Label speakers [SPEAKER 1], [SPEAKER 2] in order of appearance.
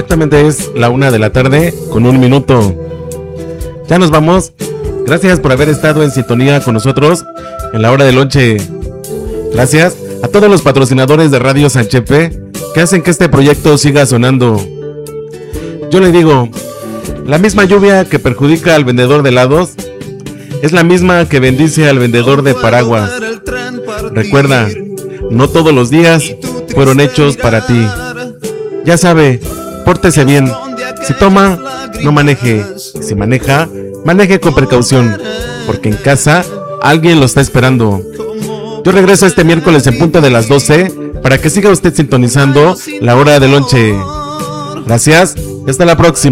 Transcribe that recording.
[SPEAKER 1] Exactamente es la 1:01 p.m. Ya nos vamos. Gracias por haber estado en sintonía con nosotros en la hora del lonche. Gracias a todos los patrocinadores de Radio San Chepe que hacen que este proyecto siga sonando. Yo le digo, la misma lluvia que perjudica al vendedor de helados es la misma que bendice al vendedor de paraguas. Recuerda, no todos los días fueron hechos para ti. Ya sabe, pórtese bien. Si toma, no maneje. Si maneja, maneje con precaución, porque en casa alguien lo está esperando. Yo regreso este miércoles en punto de las 12 para que siga usted sintonizando la hora del lonche. Gracias y hasta la próxima.